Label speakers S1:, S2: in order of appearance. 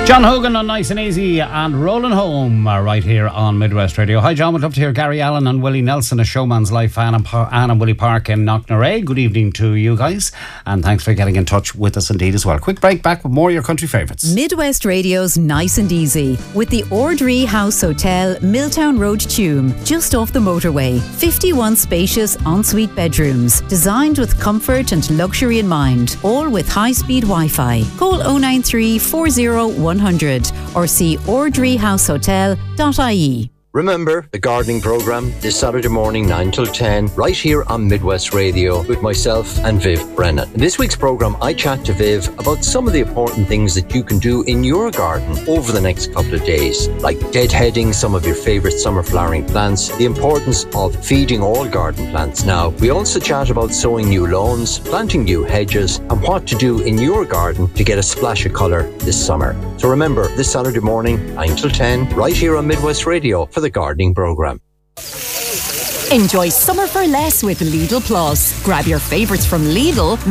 S1: John Hogan on Nice and Easy and Rolling Home right here on Midwest Radio. Hi John, we'd love to hear Gary Allen and Willie Nelson, A Showman's Life, Anne and Willie Park in Knocknarea. Good evening to you guys and thanks for getting in touch with us indeed as well. Quick break, back with more of your country favourites.
S2: Midwest Radio's Nice and Easy with the Ordree House Hotel, Milltown Road, Tuam, just off the motorway. 51 spacious ensuite bedrooms designed with comfort and luxury in mind, all with high-speed Wi-Fi. Call 093 40 100 or see ordreehousehotel.ie.
S3: Remember the gardening programme this Saturday morning 9 till 10 right here on Midwest Radio with myself and Viv Brennan. In this week's programme I chat to Viv about some of the important things that you can do in your garden over the next couple of days, like deadheading some of your favourite summer flowering plants, the importance of feeding all garden plants. Now we also chat about sowing new lawns, planting new hedges and what to do in your garden to get a splash of colour this summer. So remember this Saturday morning 9 till 10 right here on Midwest Radio for the gardening programme.
S4: Enjoy summer for less with Lidl Plus. Grab your favourites from Lidl